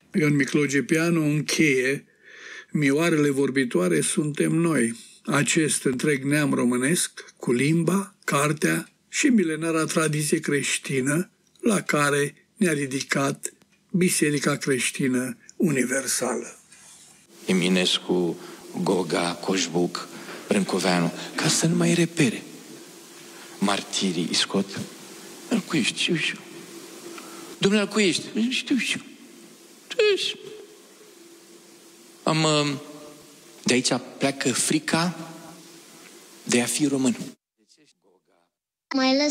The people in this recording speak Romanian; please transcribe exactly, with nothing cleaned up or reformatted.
Ion Miclogepianu încheie: mioarele vorbitoare suntem noi, acest întreg neam românesc, cu limba, cartea și milenara tradiție creștină, la care ne-a ridicat Biserica Creștină Universală. Eminescu, Goga, Coșbuc, Brâncoveanu, ca să nu mai repere. Martirii îi scot. Alcuiești, știu și eu. Domnule Alcuiești, știu și eu. Am, de aici pleacă frica de a fi român. Mai